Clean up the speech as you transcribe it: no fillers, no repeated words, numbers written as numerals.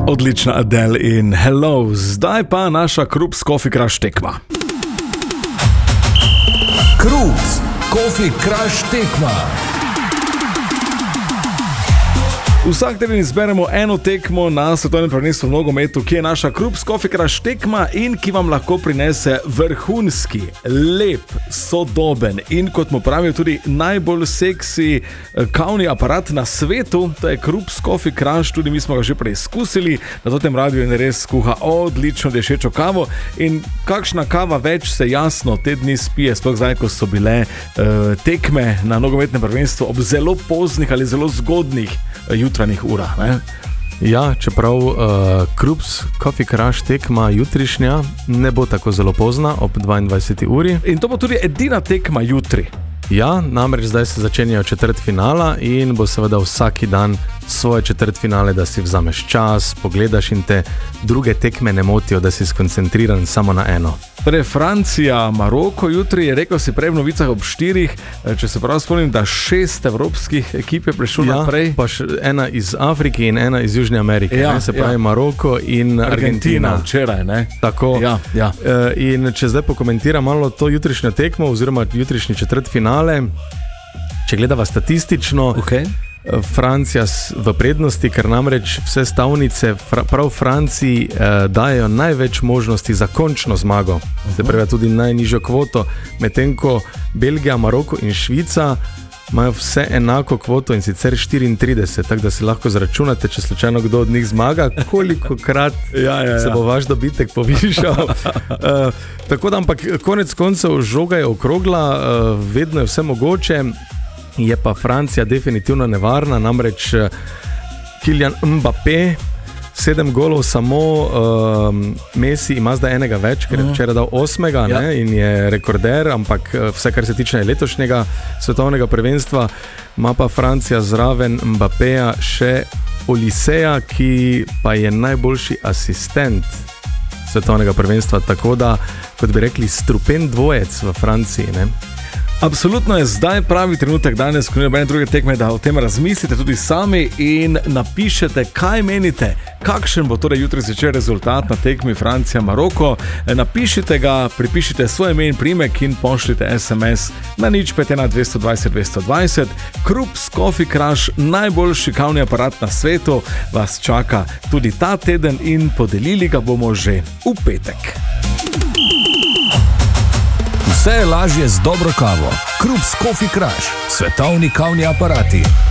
Odlična Adele in Hello, zdaj pa naša Krups Coffee Crush tekma. Krups Coffee Crush tekma. Vsak teden izberemo eno tekmo na svetovnem prvenstvu v nogometu, ki je naša Krups Coffee Crush tekma in ki vam lahko prinese vrhunski, lep, sodoben in, kot mu pravijo, tudi najbolj seksi kavni aparat na svetu. To je Krups Coffee Crush, tudi mi smo ga že preizkusili na tem radiju in res skuha odlično dišečo kavo. In kakšna kava več se jasno te dni spije, sploh zdaj, ko so bile tekme na nogometnem prvenstvu ob zelo poznih ali zelo zgodnih jutranjih urah, ne? Ja, čeprav Krups Coffee Crush tekma jutrišnja ne bo tako zelo pozna, ob 22. uri. In to bo tudi edina tekma jutri. Ja, namreč zdaj se začenjajo četrtfinala in bo seveda vsaki dan svoje četrtfinale, da si vzameš čas, pogledaš in te druge tekme ne motijo, da si skoncentriran samo na eno. Torej, Francija, Maroko jutri, je rekel si prej v novicah ob 4, če se prav spomnim, da 6 evropskih ekip je prišlo naprej. Pa še ena iz Afrike in ena iz Južne Amerike, ja, se pravi Maroko in Argentina. Včeraj, ne? Tako. Ja, ja. In če zdaj pokomentiram malo to jutrišnjo tekmo oziroma jutrišnji četrtfinale, če gledava statistično, Francija v prednosti, ker namreč vse stavnice prav Franciji dajo največ možnosti za končno zmago. Se pravi tudi najnižjo kvoto, medtem ko Belgija, Maroko in Švica imajo vse enako kvoto in sicer 34, tako da si lahko zračunate, če slučajno kdo od njih zmaga, kolikokrat se bo vaš dobitek povišal. Tako da, ampak konec koncev žoga je okrogla, vedno je vse mogoče. Je pa Francija definitivno nevarna, namreč Kylian Mbappé, 7 golov samo, Messi ima zdaj enega več, ker je včeraj dal 8, ne, in je rekorder, ampak vse, kar se tiče letošnjega svetovnega prvenstva, ima pa Francija zraven Mbappéja še Oliseja, ki pa je najboljši asistent svetovnega prvenstva, tako da, kot bi rekli, strupen dvojec v Franciji, ne. Absolutno je zdaj pravi trenutek danes, ko ni nobene druge tekme, da o tem razmislite tudi sami in napišete, kaj menite, kakšen bo torej jutri zvečer rezultat na tekmi Francija-Maroko. Napišite ga, pripišite svoje ime in priimek in pošljite SMS na 051 220 220. Krups Coffee Crush, najboljši kavni aparat na svetu, vas čaka tudi ta teden in podelili ga bomo že v petek. Vse je lažje z dobro kavo. Krups Coffee Crush, svetovni kavni aparati.